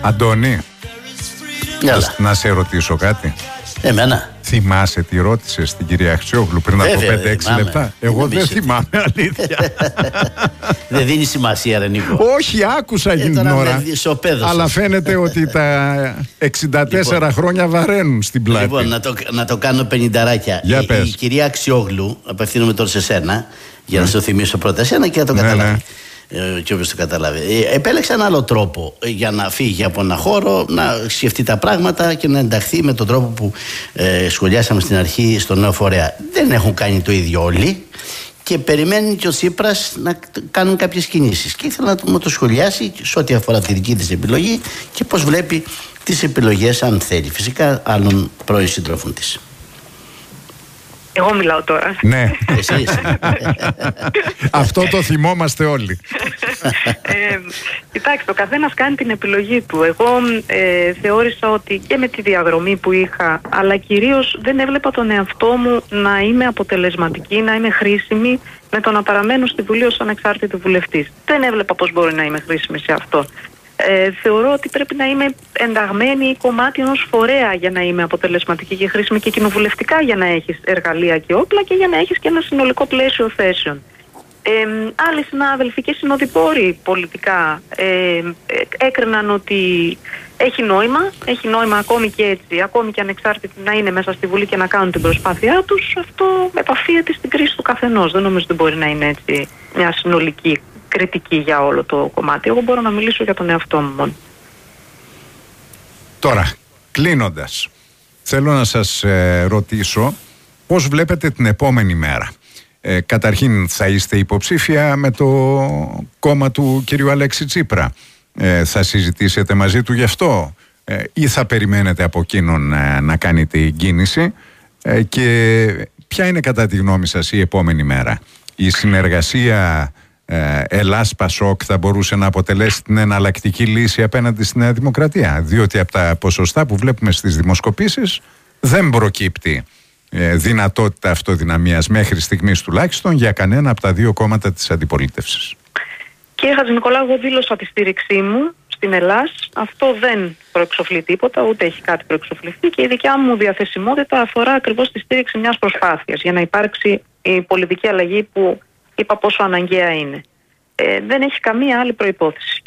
Αντώνη, Έλα. να σε ρωτήσω κάτι. Εμένα. Θυμάσαι τι ρώτησε στην κυρία Αξιόγλου πριν από 5-6 λεπτά? Εγώ δεν θυμάμαι, αλήθεια. Δεν δίνει σημασία, ρε Νίκο. Όχι, άκουσα εκείνη την ώρα. Αλλά φαίνεται ότι τα 64 χρόνια βαραίνουν στην πλάτη. Λοιπόν, να το κάνω 50ράκια. Για πες. Η κυρία Αξιόγλου, απευθύνομαι τώρα σε σένα, για να σου θυμίσω πρώτα εσένα και να το καταλάβει. Και όποιος το καταλάβει. Επέλεξε ένα άλλο τρόπο για να φύγει από ένα χώρο, να σκεφτεί τα πράγματα και να ενταχθεί με τον τρόπο που σχολιάσαμε στην αρχή στο νέο φορέα. Δεν έχουν κάνει το ίδιο όλοι και περιμένει και ο Τσίπρας να κάνουν κάποιες κινήσεις. Και ήθελα να μου το σχολιάσει σε ό,τι αφορά τη δική της επιλογή και πώς βλέπει τις επιλογές, αν θέλει. Φυσικά, άλλων πρώην συντρόφων της. Εγώ μιλάω τώρα. Ναι. Εσείς. Αυτό το θυμόμαστε όλοι. Κοιτάξτε, ο καθένας κάνει την επιλογή του. Εγώ θεώρησα ότι και με τη διαδρομή που είχα, αλλά κυρίως δεν έβλεπα τον εαυτό μου να είμαι αποτελεσματική, να είμαι χρήσιμη με το να παραμένω στη Βουλή ως ανεξάρτητη βουλευτής. Δεν έβλεπα πώς μπορεί να είμαι χρήσιμη σε αυτό. Θεωρώ ότι πρέπει να είμαι ενταγμένη κομμάτι ενός φορέα για να είμαι αποτελεσματική και χρήσιμη και κοινοβουλευτικά, για να έχεις εργαλεία και όπλα και για να έχεις και ένα συνολικό πλαίσιο θέσεων. Άλλοι συνάδελφοι και συνοδοιπόροι πολιτικά έκριναν ότι έχει νόημα ακόμη και έτσι, ακόμη και ανεξάρτητοι να είναι μέσα στη Βουλή και να κάνουν την προσπάθειά τους. Αυτό επαφίεται στην κρίση του καθενός. Δεν νομίζω ότι μπορεί να είναι έτσι μια συνολική κριτική για όλο το κομμάτι. Εγώ μπορώ να μιλήσω για τον εαυτό μου μόνο. Τώρα, κλείνοντας, θέλω να σας ρωτήσω πώς βλέπετε την επόμενη μέρα. Καταρχήν, θα είστε υποψήφια με το κόμμα του κυρίου Αλέξη Τσίπρα. Θα συζητήσετε μαζί του γι' αυτό ή θα περιμένετε από εκείνον να κάνει την κίνηση? Και ποια είναι κατά τη γνώμη σας η επόμενη μέρα? Η συνεργασία Ελλάς-Πασόκ θα μπορούσε να αποτελέσει την εναλλακτική λύση απέναντι στη Νέα Δημοκρατία? Διότι από τα ποσοστά που βλέπουμε στις δημοσκοπήσεις δεν προκύπτει δυνατότητα αυτοδυναμίας μέχρι στιγμής τουλάχιστον για κανένα από τα δύο κόμματα της αντιπολίτευσης. Κύριε Χατζηνικολάου, εγώ δήλωσα τη στήριξή μου στην Ελλάς. Αυτό δεν προεξοφλεί τίποτα, ούτε έχει κάτι προεξοφληθεί και η δικιά μου διαθεσιμότητα αφορά ακριβώς τη στήριξη μιας προσπάθειας για να υπάρξει η πολιτική αλλαγή που είπα πόσο αναγκαία είναι. Δεν έχει καμία άλλη προϋπόθεση.